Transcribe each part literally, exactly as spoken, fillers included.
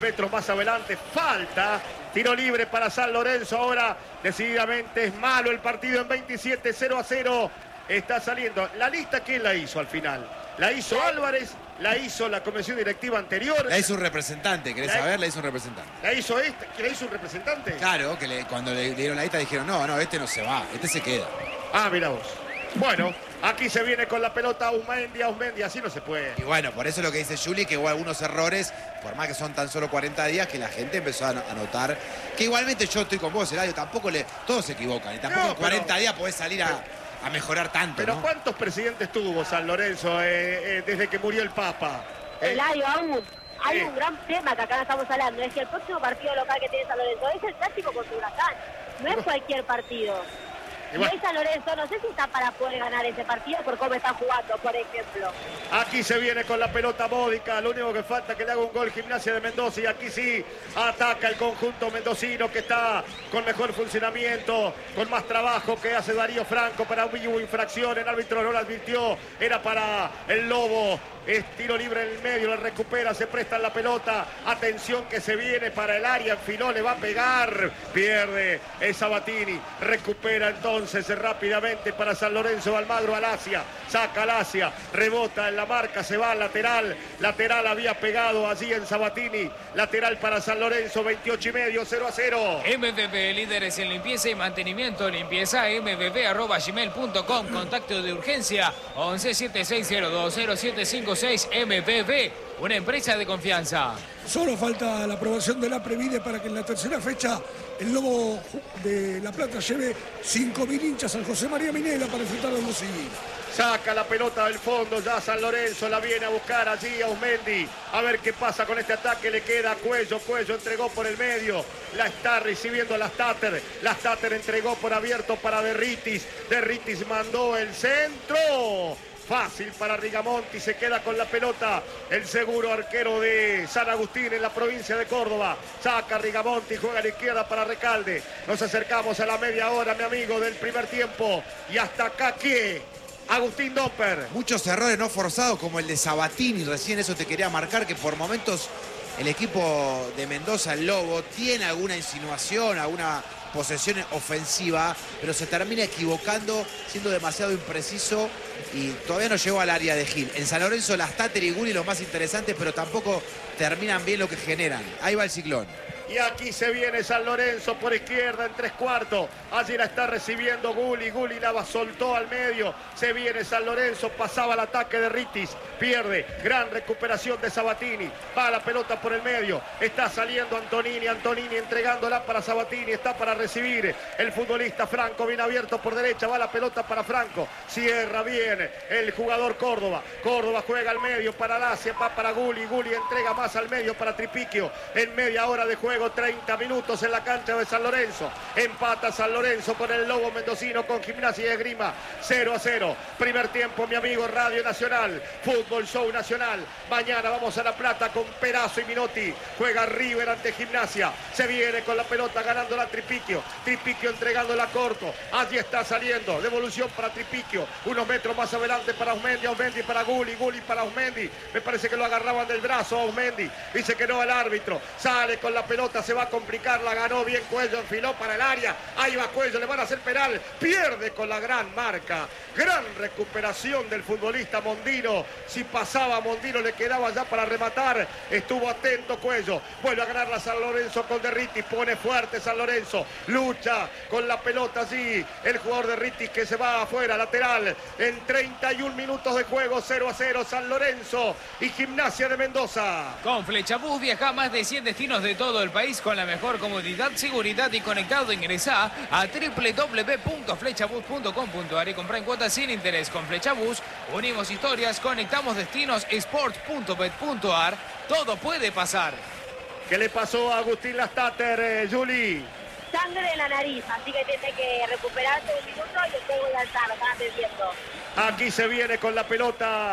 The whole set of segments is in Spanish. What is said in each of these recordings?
Metros más adelante, falta, tiro libre para San Lorenzo, ahora decididamente es malo el partido en veintisiete, cero a cero, está saliendo. La lista, ¿quién la hizo al final? La hizo Álvarez, la hizo la comisión directiva anterior. La hizo un representante, ¿querés la, saber? La hizo un representante. ¿La hizo esta? ¿La hizo un representante? Claro, que le, cuando le dieron la lista dijeron, no, no, este no se va, este se queda. Ah, mira vos. Bueno, aquí se viene con la pelota Ausmendi, Ausmendi, así no se puede. Y bueno, por eso es lo que dice Juli, que hubo algunos errores, por más que son tan solo cuarenta días, que la gente empezó a notar. Que igualmente yo estoy con vos, Eladio, tampoco le... Todos se equivocan, y tampoco no, en cuarenta pero, días podés salir a, a mejorar tanto, Pero ¿no? ¿cuántos presidentes tuvo San Lorenzo eh, eh, desde que murió el Papa? Eh, Eladio, aún hay eh. un gran tema que acá no estamos hablando, es que el próximo partido local que tiene San Lorenzo es el clásico contra Huracán, no es cualquier partido. Y bueno, hoy San Lorenzo no sé si está para poder ganar ese partido por cómo están jugando, por ejemplo. Aquí se viene con la pelota Módica, lo único que falta es que le haga un gol Gimnasia de Mendoza, y aquí sí ataca el conjunto mendocino que está con mejor funcionamiento, con más trabajo, que hace Darío Franco. Para hubo infracción, el árbitro no la advirtió, era para el Lobo. Es tiro libre en el medio, le recupera, se presta la pelota. Atención que se viene para el área, enfiló, le va a pegar. Pierde el Sabatini, recupera entonces rápidamente para San Lorenzo. Almagro Alacia, saca Alacia, rebota en la marca, se va al lateral. Lateral había pegado allí en Sabatini. Lateral para San Lorenzo, veintiocho y medio, cero a cero. M V P, líderes en limpieza y mantenimiento. Limpieza m v p arroba gmail punto com. Contacto de urgencia once, setenta y seis cero dos, cero siete cinco seis. M V P, una empresa de confianza. Solo falta la aprobación de la Previde para que en la tercera fecha el Lobo de La Plata lleve cinco mil hinchas al José María Minela para disfrutar de los civiles. Saca la pelota del fondo, ya San Lorenzo la viene a buscar allí a Ausmendi. A ver qué pasa con este ataque, le queda Cuello, Cuello entregó por el medio. La está recibiendo Lastater, Lastater entregó por abierto para Derritis. Derritis mandó el centro. Fácil para Rigamonti, se queda con la pelota el seguro arquero de San Agustín en la provincia de Córdoba. Saca Rigamonti, juega a la izquierda para Recalde. Nos acercamos a la media hora, mi amigo, del primer tiempo. Y hasta acá, ¿qué? Agustín Domper. Muchos errores no forzados, como el de Sabatini, recién eso te quería marcar, que por momentos el equipo de Mendoza, el Lobo, tiene alguna insinuación, alguna posesión ofensiva, pero se termina equivocando, siendo demasiado impreciso y todavía no llegó al área de Gil. En San Lorenzo, Lastater y Gulli los más interesantes, pero tampoco terminan bien lo que generan. Ahí va el ciclón. Y aquí se viene San Lorenzo por izquierda en tres cuartos. Allí la está recibiendo Gulli. Gulli la soltó al medio. Se viene San Lorenzo. Pasaba el ataque de Ritis. Pierde. Gran recuperación de Sabatini. Va la pelota por el medio. Está saliendo Antonini. Antonini entregándola para Sabatini. Está para recibir el futbolista Franco. Bien abierto por derecha. Va la pelota para Franco. Cierra bien el jugador Córdoba. Córdoba juega al medio para Lacia. Va para Gulli. Gulli entrega más al medio para Tripiquio. En media hora de juego. treinta minutos en la cancha de San Lorenzo. Empata San Lorenzo con el Lobo mendocino, con Gimnasia y Esgrima. cero a cero. Primer tiempo, mi amigo, Radio Nacional. Fútbol Show Nacional. Mañana vamos a La Plata con Perazo y Minotti. Juega River ante Gimnasia. Se viene con la pelota ganando la Tripiquio. Tripiquio entregándola corto. Allí está saliendo. Devolución para Tripiquio. Unos metros más adelante para Ausmendi. Ausmendi para Gulli. Gulli para Ausmendi. Me parece que lo agarraban del brazo a Ausmendi. Dice que no al árbitro. Sale con la pelota. Se va a complicar, la ganó bien Cuello, enfiló para el área, ahí va Cuello, le van a hacer penal, pierde con la gran marca, gran recuperación del futbolista Mondino. Si pasaba Mondino le quedaba ya para rematar, estuvo atento Cuello, vuelve a ganar la San Lorenzo con Derritis, pone fuerte San Lorenzo, lucha con la pelota allí, el jugador Derritis que se va afuera, lateral, en treinta y un minutos de juego, cero a cero San Lorenzo y Gimnasia de Mendoza. Con Flechabús viaja a más de cien destinos de todo el país con la mejor comodidad, seguridad y conectado. Ingresá a w w w punto flechabus punto com punto a r y compra en cuotas sin interés. Con Flechabús unimos historias, conectamos destinos. Sports punto bet punto a r. Todo puede pasar. ¿Qué le pasó a Agustín Lastater, eh, Juli? Sangre en la nariz, así que tiene que recuperarse un minuto y después voy a alzar, lo están viendo. Aquí se viene con la pelota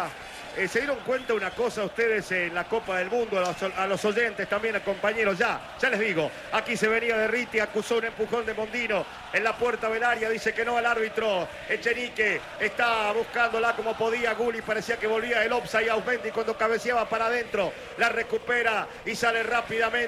Eh, ¿Se dieron cuenta una cosa ustedes en la Copa del Mundo? A los, a los oyentes también, a compañeros, ya, ya les digo. Aquí se venía de Riti, acusó un empujón de Mondino en la puerta del área, dice que no al árbitro. Echenique está buscándola como podía. Gulli parecía que volvía el offside. Auzmendi cuando cabeceaba para adentro, la recupera y sale rápidamente.